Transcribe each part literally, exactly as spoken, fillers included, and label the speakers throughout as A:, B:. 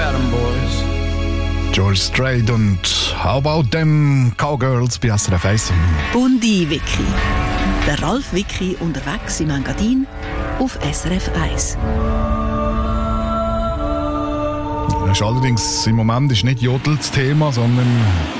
A: at 'em, boys.
B: George Strait und How About Them Cowgirls bei S R F eins.
C: Bundi Wiki. Der Ralf Wiki unterwegs im Engadin auf S R F eins.
B: Das ist allerdings im Moment ist nicht Jodel das Thema, sondern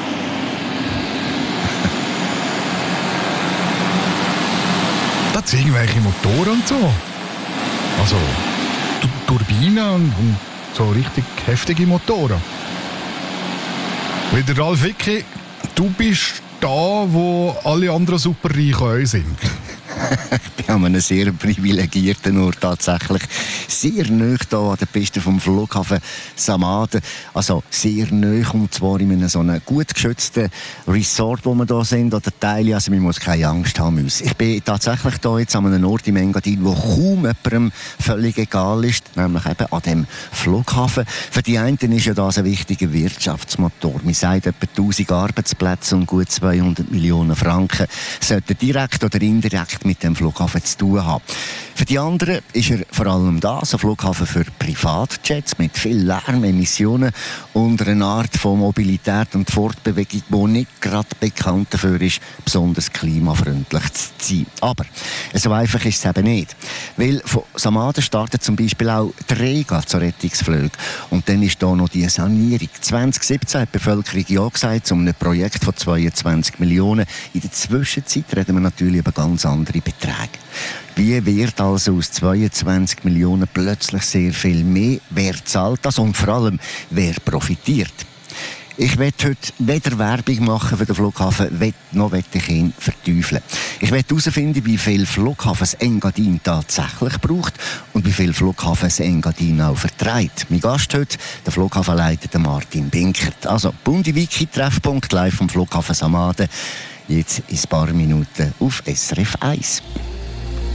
B: da sind irgendwelche Motoren und so. Also T- Turbinen und, und so richtig heftige Motoren. Wie der Ralf Wicki, du bist da, wo alle anderen Superreichen sind.
D: Ich bin an einem sehr privilegierten Ort tatsächlich. Sehr nahe hier an der Piste vom Flughafen Samaden. Also sehr nahe, und zwar in einem so einem gut geschützten Resort, wo wir hier sind, oder Teile. Also man muss keine Angst haben müssen. Ich bin tatsächlich hier jetzt an einem Ort im Engadin, wo kaum jemandem völlig egal ist, nämlich eben an dem Flughafen. Für die einen ist ja das ein wichtiger Wirtschaftsmotor. Man sagt, etwa tausend Arbeitsplätze und gut zweihundert Millionen Franken sollten direkt oder indirekt mit dem Flughafen zu tun haben. Für die anderen ist er vor allem das, ein Flughafen für Privatjets mit viel Lärm, Emissionen und einer Art von Mobilität und Fortbewegung, die nicht gerade bekannt dafür ist, besonders klimafreundlich zu sein. Aber so einfach ist es eben nicht. Weil von Samaden startet zum Beispiel auch die Rega zu Rettungsflügen. Und dann ist da noch die Sanierung. zwanzig siebzehn hat die Bevölkerung ja gesagt, um ein Projekt von zweiundzwanzig Millionen. In der Zwischenzeit reden wir natürlich über ganz andere Beträge. Wie wird also aus zweiundzwanzig Millionen plötzlich sehr viel mehr? Wer zahlt das und vor allem, wer profitiert? Ich werde heute weder Werbung machen für den Flughafen, noch will ich ihn verteufeln. Ich werde herausfinden, wie viel Flughafen das Engadin tatsächlich braucht und wie viel Flughafen das Engadin auch vertreibt. Mein Gast heute, der Flughafenleiter Martin Binkert. Also, Bundi Wiki, Treffpunkt live vom Flughafen Samaden. Jetzt in ein paar Minuten auf S R F eins.